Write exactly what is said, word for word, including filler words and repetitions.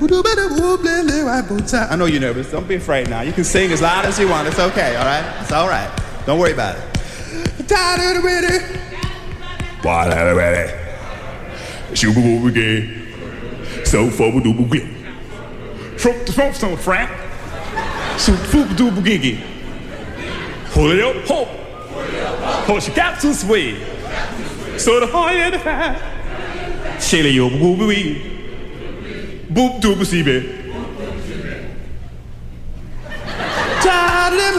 I know you're nervous. Don't be afraid now. You can sing as loud as you want. It's okay, all right? It's all right. Don't worry about it. Tired already. Why already? Sugar will begin. So far we do begin. From the front some Frank. So food do begin. Hold it up, hope. Hold your cap to sway. So the higher the fat. Shelly yo boo boo boop doo boo see